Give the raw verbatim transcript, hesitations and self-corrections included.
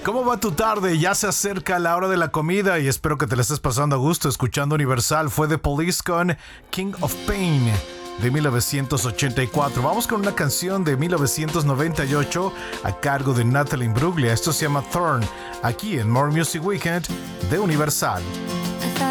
¿Cómo va tu tarde? Ya se acerca la hora de la comida y espero que te la estés pasando a gusto escuchando Universal. Fue The Police con King of Pain de mil novecientos ochenta y cuatro. Vamos con una canción de mil novecientos noventa y ocho a cargo de Natalie Imbruglia. Esto se llama Thorn, aquí en More Music Weekend de Universal. I